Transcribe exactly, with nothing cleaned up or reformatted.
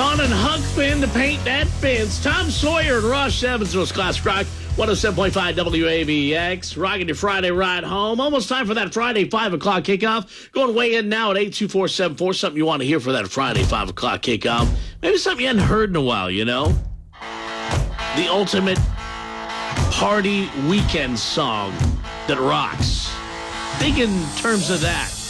Con and Huck Finn to paint that fence. Tom Sawyer and Ross Evansville's Classic Rock. one oh seven point five W A V X. Rocking your Friday ride home. Almost time for that Friday five o'clock kickoff. Going way in now at eight two four seven four. Something you want to hear for that Friday five o'clock kickoff. Maybe something you hadn't heard in a while, you know? The ultimate party weekend song that rocks. Think in terms of that.